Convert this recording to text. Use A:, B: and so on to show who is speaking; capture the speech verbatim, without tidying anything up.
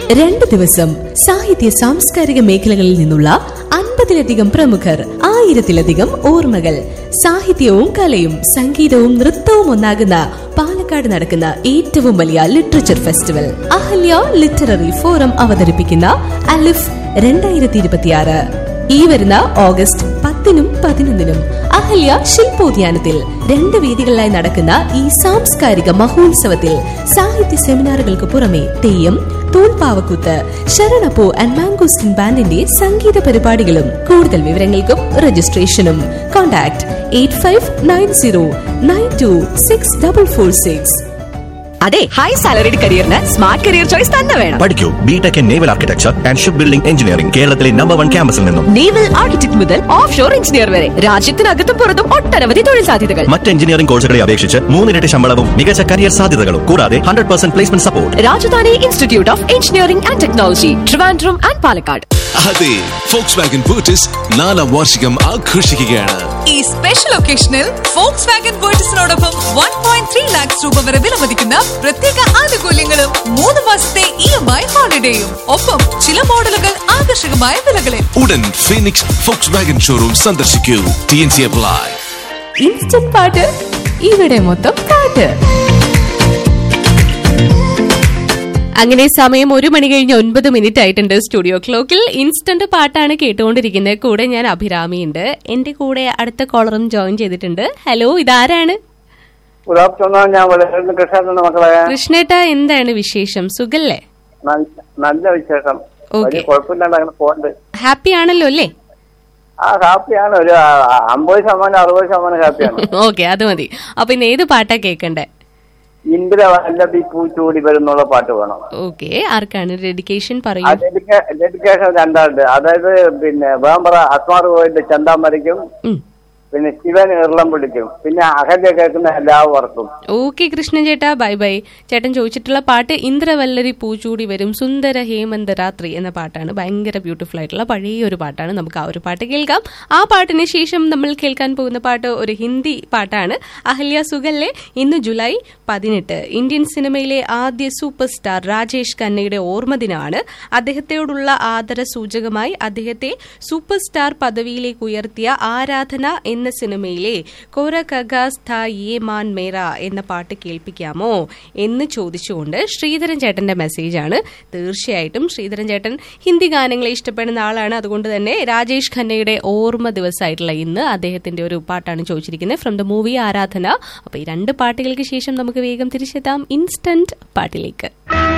A: രണ്ട് ദിവസം സാഹിത്യ സാംസ്കാരിക മേഖലകളിൽ നിന്നുള്ള അൻപതിലധികം പ്രമുഖർ, ആയിരത്തിലധികം ഓർമ്മകൾ, സാഹിത്യവും കലയും സംഗീതവും നൃത്തവും ഒന്നാകുന്ന പാലക്കാട് നടക്കുന്ന ഏറ്റവും വലിയ literature festival Ahalya literary forum അവതരിപ്പിക്കുന്ന അലിഫ് രണ്ടായിരത്തി ഇരുപത്തിയാറ് ഈ വരുന്ന ഓഗസ്റ്റ് പത്തിനും പതിനൊന്നിനും അഹല്യ ശില്പോദ്യാനത്തിൽ രണ്ട് വേദികളിലായി നടക്കുന്ന ഈ സാംസ്കാരിക മഹോത്സവത്തിൽ സാഹിത്യ സെമിനാറുകൾക്ക് പുറമെ തെയ്യം, തൂൺപാവക്കൂത്ത്, ശരണപ്പൂ ആൻഡ് മാംഗോസ്റ്റിൻ ബാൻഡിന്റെ സംഗീത പരിപാടികളും. കൂടുതൽ വിവരങ്ങൾക്കും രജിസ്ട്രേഷനും contact eight five nine zero nine to six double four six.
B: അതെ, high salaried കരിയറിന് smart career choice തന്നെ വേണം.
C: പഠിക്കൂ BTech in naval architecture and ship building engineering, കേരളത്തിലെ നമ്പർ വൺ ക്യാമ്പസിൽ നിന്നും.
B: നേവൽ ആർക്കിടെക്ട് മുതൽ ഓഫ് ഷോർ എഞ്ചിനീയർ വരെ രാജ്യത്തിനകത്തും പുറത്തും ഒട്ടനവധി തൊഴിൽ സാധ്യതകൾ.
C: മറ്റ് എഞ്ചിനീയറിംഗ് കോഴ്സുകളെ അപേക്ഷിച്ച് മൂന്നിരട്ടി ശമ്പളവും മികച്ച കരിയർ സാധ്യതകളും കൂടാതെ hundred percent placement support.
B: Rajdhani institute of engineering and technology, Trivandrum and Palakkad.
D: അതെ, Volkswagen Virtus നാലാം വാർഷികം ആഘോഷിക്കുകയാണ്.
E: ഈ special ഒക്കേഷനിൽ Volkswagen Virtusനോടൊപ്പം one point three lakhs രൂപ വരെ വിലമതിക്കുന്ന പ്രത്യേക ആനുകൂല്യങ്ങളും മൂന്ന് മാസത്തെ ഇ എം ഐ ഹോളിഡേയും ഒപ്പം ചില മോഡലുകൾ ആകർഷകമായ വിലകളിൽ.
D: ഉടൻ ഫീനിക്സ് Volkswagen ഷോറൂം സന്ദർശിക്കൂ. T N C apply.
A: Instant പാട്ട്, ഇവിടെ മൊത്തം പാട്ട്. അങ്ങനെ സമയം ഒരു മണി കഴിഞ്ഞ് ഒൻപത് മിനിറ്റ് ആയിട്ടുണ്ട്. സ്റ്റുഡിയോ ക്ലോക്കിൽ ഇൻസ്റ്റന്റ് പാട്ടാണ് കേട്ടുകൊണ്ടിരിക്കുന്നത്. കൂടെ ഞാൻ അഭിരാമിയുണ്ട്. എന്റെ കൂടെ അടുത്ത കോളറും ജോയിൻ ചെയ്തിട്ടുണ്ട്. ഹലോ, ഇതാരാണ്? കൃഷ്ണേട്ട, എന്താണ് വിശേഷം? സുഖല്ലേ?
F: നല്ല വിശേഷം.
A: ഹാപ്പി ആണല്ലോ അല്ലേ?
F: ആ, ഹാപ്പിയാണ്. ഒരു അമ്പത് ശതമാനം അറുപത് ശതമാനം ഹാപ്പിയാണ്.
A: ഓക്കെ, അത് മതി. അപ്പൊ ഇന്ന് ഏത് പാട്ടാ കേൾക്കണ്ടേ?
F: ഇന്ദ്ര വല്ലഭി പൂച്ചൂടി വരുന്നുള്ള പാട്ട് വേണം.
A: ഓക്കെ, ആർക്കാണ് ഡെഡിക്കേഷൻ? പറയൂ.
F: ഡെഡിക്കേഷൻ രണ്ടാളുണ്ട്. അതായത് പിന്നെ വേമ്പറ അസ്മാർ പോയിട്ട് ചന്താമരയ്ക്കും, പിന്നെ ശിവൻ ഇർളം വിളിക്കും, പിന്നെ അഹല്യ കേൾക്കുന്ന എല്ലാവർക്കും.
A: ഓക്കെ കൃഷ്ണൻ ചേട്ടാ, ബൈ ബൈ. ചേട്ടൻ ചോദിച്ചിട്ടുള്ള പാട്ട് ഇന്ദ്രവല്ലരി പൂച്ചൂടി വരും സുന്ദര ഹേമന്ത രാത്രി എന്ന പാട്ടാണ്. ഭയങ്കര ബ്യൂട്ടിഫുൾ ആയിട്ടുള്ള പഴയ ഒരു പാട്ടാണ്. നമുക്ക് ആ ഒരു പാട്ട് കേൾക്കാം. ആ പാട്ടിന് ശേഷം നമ്മൾ കേൾക്കാൻ പോകുന്ന പാട്ട് ഒരു ഹിന്ദി പാട്ടാണ്. അഹല്യ സുഖല്ലേ? ഇന്ന് ജൂലൈ പതിനെട്ട് ഇന്ത്യൻ സിനിമയിലെ ആദ്യ സൂപ്പർ സ്റ്റാർ രാജേഷ് ഖന്നയുടെ ഓർമ്മദിനമാണ്. അദ്ദേഹത്തോടുള്ള ആദര സൂചകമായി അദ്ദേഹത്തെ സൂപ്പർ സ്റ്റാർ പദവിയിലേക്ക് ഉയർത്തിയ ആരാധന എന്ന സിനിമയിലെ കോര കഗാസ് ഥാ യേ മാൻ മേര എന്ന പാട്ട് കേൾപ്പിക്കാമോ എന്ന് ചോദിച്ചുകൊണ്ട് ശ്രീധരൻ ചേട്ടന്റെ മെസ്സേജാണ്. തീർച്ചയായിട്ടും ശ്രീധരൻ ചേട്ടൻ ഹിന്ദി ഗാനങ്ങളെ ഇഷ്ടപ്പെടുന്ന ആളാണ്. അതുകൊണ്ട് തന്നെ രാജേഷ് ഖന്നയുടെ ഓർമ്മ ദിവസമായിട്ടുള്ള ഇന്ന് അദ്ദേഹത്തിന്റെ ഒരു പാട്ടാണ് ചോദിച്ചിരിക്കുന്നത്, ഫ്രം ദ മൂവി ആരാധന. അപ്പൊ ഈ രണ്ട് പാട്ടുകൾക്ക് ശേഷം നമുക്ക് വേഗം തിരിച്ചെത്താം ഇൻസ്റ്റന്റ് പാട്ടിലേക്ക്.